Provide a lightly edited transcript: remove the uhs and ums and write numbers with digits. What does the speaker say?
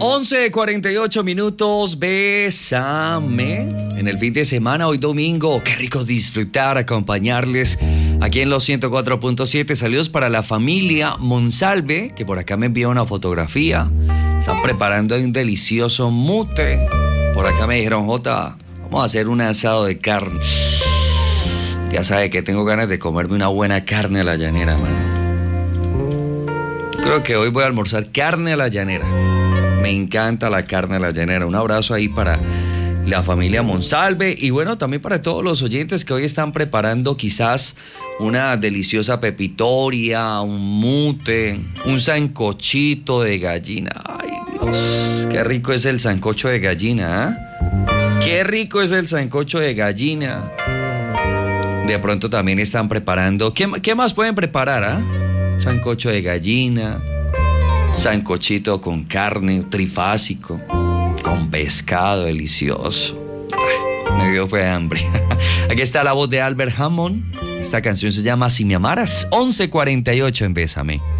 11:48, Bésame. En el fin de semana, hoy domingo, qué rico disfrutar, acompañarles aquí en los 104.7. Saludos para la familia Monsalve, que por acá me envió una fotografía. Están preparando un delicioso mute. Por acá me dijeron, Jota, vamos a hacer un asado de carne. Ya sabe que tengo ganas de comerme una buena carne a la llanera, mano. Creo que hoy voy a almorzar carne a la llanera. Me encanta la carne a la llanera. Un abrazo ahí para la familia Monsalve y bueno, también para todos los oyentes que hoy están preparando quizás una deliciosa pepitoria, un mute, un sancochito de gallina. Ay, Dios, qué rico es el sancocho de gallina, ¿eh? Qué rico es el sancocho de gallina. De pronto también están preparando, ¿qué más pueden preparar, sancocho de gallina, sancochito con carne, trifásico, con pescado delicioso. Ay, me dio fue hambre. Aquí está la voz de Albert Hammond. Esta canción se llama Si me amaras. 11:48 en Bésame.